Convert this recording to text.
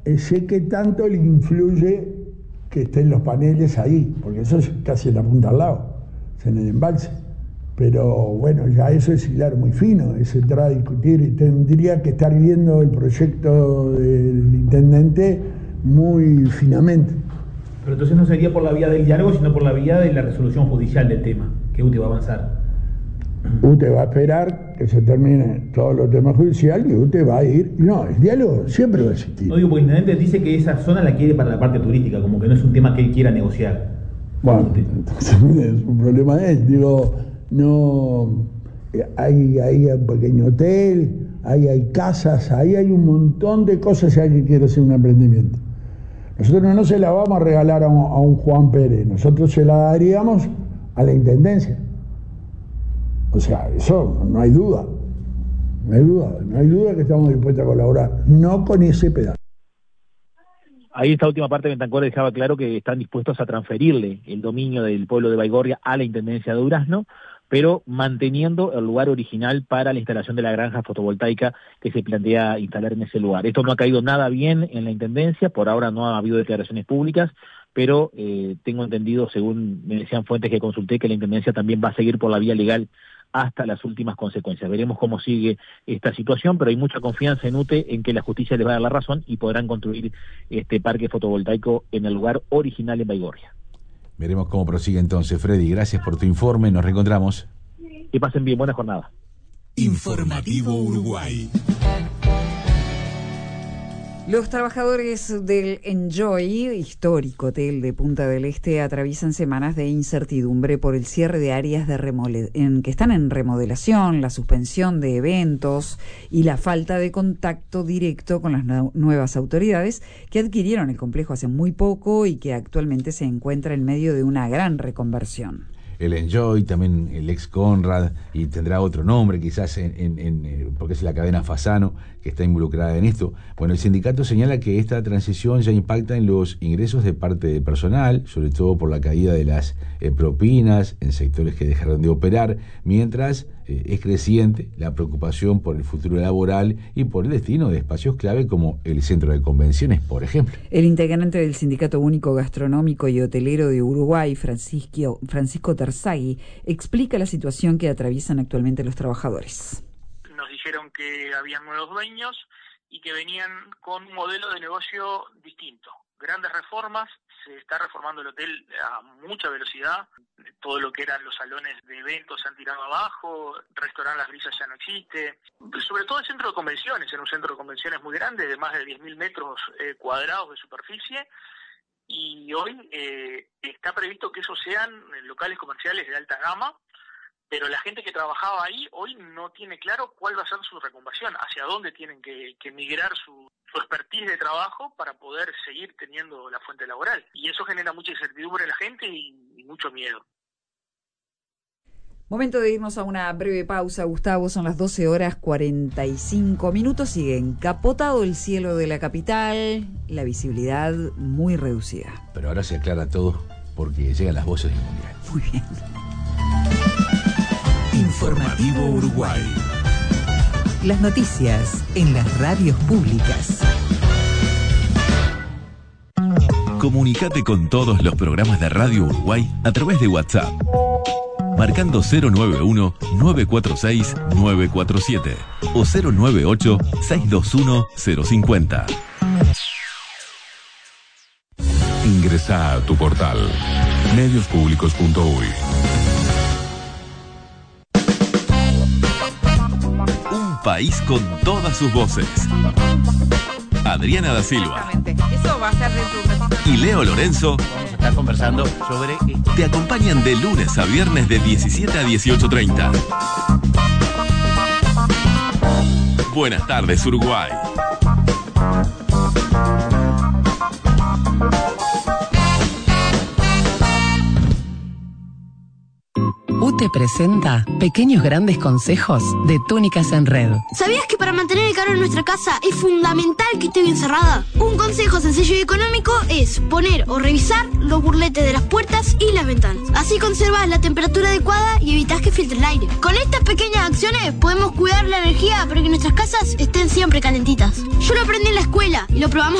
sé qué tanto le influye que estén los paneles ahí, porque eso es casi en la punta al lado, es en el embalse. Pero bueno, ya eso es hilar muy fino, es entrar a discutir y tendría que estar viendo el proyecto del intendente muy finamente. Pero entonces no sería por la vía del diálogo, sino por la vía de la resolución judicial del tema, que UTE va a avanzar. UTE va a esperar que se termine todos los temas judiciales y UTE va a ir. No, el diálogo siempre va a existir. No digo, porque el intendente dice que esa zona la quiere para la parte turística, como que no es un tema que él quiera negociar. Bueno, entonces es un problema de él. Digo, no, hay un pequeño hotel, hay casas, ahí hay un montón de cosas si alguien quiere hacer un emprendimiento. Nosotros no se la vamos a regalar a un Juan Pérez, nosotros se la daríamos a la intendencia. O sea, eso no hay duda. No hay duda que estamos dispuestos a colaborar, no con ese pedazo. Ahí esta última parte Bentancor dejaba claro que están dispuestos a transferirle el dominio del pueblo de Baigorria a la Intendencia de Durazno, pero manteniendo el lugar original para la instalación de la granja fotovoltaica que se plantea instalar en ese lugar. Esto no ha caído nada bien en la Intendencia, por ahora no ha habido declaraciones públicas, pero tengo entendido, según me decían fuentes que consulté, que la Intendencia también va a seguir por la vía legal hasta las últimas consecuencias. Veremos cómo sigue esta situación, pero hay mucha confianza en UTE en que la justicia les va a dar la razón y podrán construir este parque fotovoltaico en el lugar original en Baigorria. Veremos cómo prosigue entonces. Freddy, gracias por tu informe, nos reencontramos. Que pasen bien, buena jornada. Informativo Uruguay. Los trabajadores del Enjoy, histórico hotel de Punta del Este, atraviesan semanas de incertidumbre por el cierre de áreas que están en remodelación, la suspensión de eventos y la falta de contacto directo con las nuevas autoridades que adquirieron el complejo hace muy poco y que actualmente se encuentra en medio de una gran reconversión. El Enjoy, también el ex Conrad, y tendrá otro nombre quizás porque es la cadena Fasano que está involucrada en esto. Bueno, el sindicato señala que esta transición ya impacta en los ingresos de parte del personal, sobre todo por la caída de las propinas en sectores que dejaron de operar, mientras es creciente la preocupación por el futuro laboral y por el destino de espacios clave como el centro de convenciones, por ejemplo. El integrante del Sindicato Único Gastronómico y Hotelero de Uruguay, Francisco Terzaghi, explica la situación que atraviesan actualmente los trabajadores. Nos dijeron que habían nuevos dueños y que venían con un modelo de negocio distinto. Grandes reformas, se está reformando el hotel a mucha velocidad, todo lo que eran los salones de eventos se han tirado abajo, restaurante Las Brisas ya no existe, sobre todo el centro de convenciones, en un centro de convenciones muy grande, de más de 10.000 metros cuadrados de superficie, y hoy está previsto que esos sean locales comerciales de alta gama, pero la gente que trabajaba ahí hoy no tiene claro cuál va a ser su reconversión, hacia dónde tienen que migrar su expertise de trabajo para poder seguir teniendo la fuente laboral. Y eso genera mucha incertidumbre en la gente y mucho miedo. Momento de irnos a una breve pausa, Gustavo. Son las 12:45. Sigue encapotado el cielo de la capital, la visibilidad muy reducida. Pero ahora se aclara todo porque llegan las voces del Mundial. Muy bien. Informativo Uruguay. Las noticias en las radios públicas. Comunicate con todos los programas de Radio Uruguay a través de WhatsApp. Marcando 091-946-947 o 098-621-050. Ingresa a tu portal mediospublicos.uy. Un país con todas sus voces. Adriana da Silva. Eso va a ser dentro de un ratito. Y Leo Lorenzo Vamos a estar conversando sobre te acompañan de lunes a viernes de 17 a 18:30. Buenas tardes, Uruguay. UTE presenta Pequeños Grandes Consejos de Túnicas en Red. ¿Sabías que para mantener el calor en nuestra casa es fundamental que esté bien cerrada? Un consejo sencillo y económico es poner o revisar los burletes de las puertas y las ventanas. Así conservas la temperatura adecuada y evitas que filtre el aire. Con estas pequeñas acciones podemos cuidar la energía para que nuestras casas estén siempre calentitas. Yo lo aprendí en la escuela y lo probamos